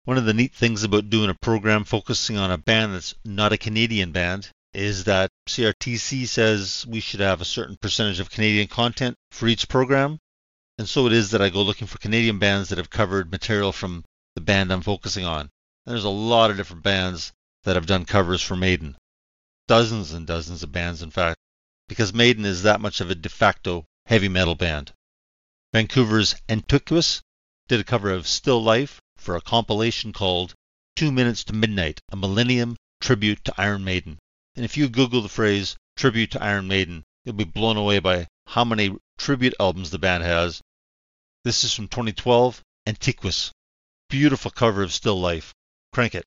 One of the neat things about doing a program focusing on a band that's not a Canadian band is that CRTC says we should have a certain percentage of Canadian content for each program. And so it is that I go looking for Canadian bands that have covered material from the band I'm focusing on. And there's a lot of different bands that have done covers for Maiden. Dozens and dozens of bands, in fact, because Maiden is that much of a de facto heavy metal band. Vancouver's Antiquus did a cover of Still Life for a compilation called 2 Minutes to Midnight, a Millennium Tribute to Iron Maiden. And if you Google the phrase Tribute to Iron Maiden, you'll be blown away by how many tribute albums the band has. This is from 2012, Antiquus. Beautiful cover of Still Life. Crank it.